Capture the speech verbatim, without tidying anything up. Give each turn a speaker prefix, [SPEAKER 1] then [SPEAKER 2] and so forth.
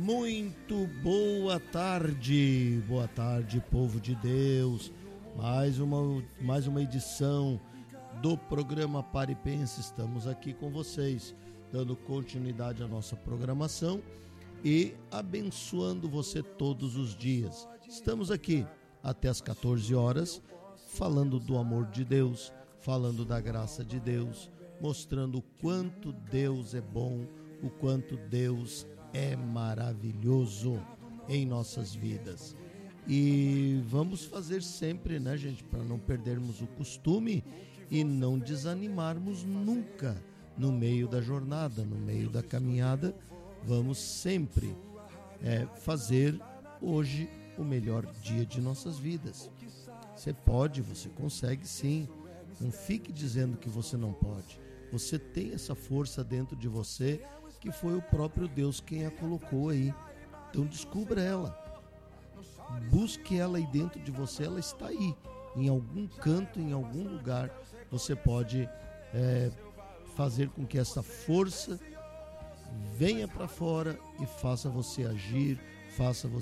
[SPEAKER 1] Muito boa tarde, boa tarde, povo de Deus. Mais uma, mais uma edição do programa Pare e Pense. Estamos aqui com vocês, dando continuidade à nossa programação e abençoando você todos os dias. Estamos aqui até as quatorze horas, falando do amor de Deus, falando da graça de Deus, mostrando o quanto Deus é bom, o quanto Deus é maravilhoso em nossas vidas. E vamos fazer sempre, né, gente, para não perdermos o costume e não desanimarmos nunca no meio da jornada, no meio da caminhada. Vamos sempre é, fazer hoje o melhor dia de nossas vidas. Você pode, você consegue sim. Não fique dizendo que você não pode. Você tem essa força dentro de você, que foi o próprio Deus quem a colocou aí. Então descubra ela. Busque ela aí dentro de você, ela está aí. Em algum canto, em algum lugar, você pode é, fazer com que essa força venha para fora e faça você agir, faça você